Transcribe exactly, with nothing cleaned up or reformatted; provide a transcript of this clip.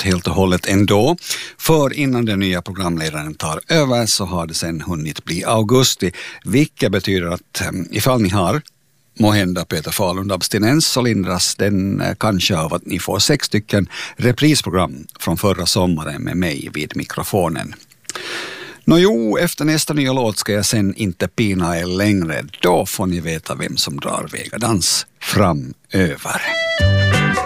helt och hållet ändå. För innan den nya programledaren tar över så har det sen hunnit bli augusti. Vilket betyder att ifall ni har måhända Peter Fahlund abstinens så lindras den kanske av att ni får sex stycken reprisprogram från förra sommaren med mig vid mikrofonen. Nå jo, efter nästa nya låt ska jag sen inte pina er längre. Då får ni veta vem som drar Vegadans framöver.